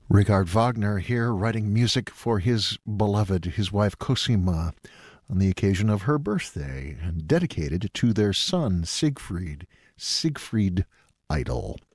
Richard Wagner here writing music for his beloved, his wife Cosima, on the occasion of her birthday and dedicated to their son Siegfried, Siegfried Idle.